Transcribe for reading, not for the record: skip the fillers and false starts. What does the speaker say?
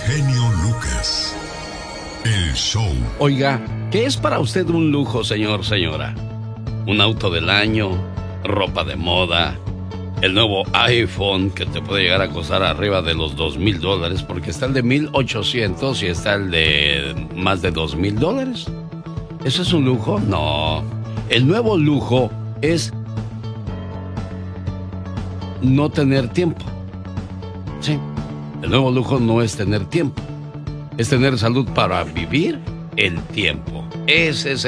genio Lucas. El show. Oiga, ¿qué es para usted un lujo, señor, señora? Un auto del año, ropa de moda, el nuevo iPhone que te puede llegar a costar arriba de los $2,000, porque está el de 1,800 y está el de más de $2,000. ¿Eso es un lujo? No. El nuevo lujo es no tener tiempo. Sí. El nuevo lujo no es tener tiempo. Es tener salud para vivir el tiempo. Ese es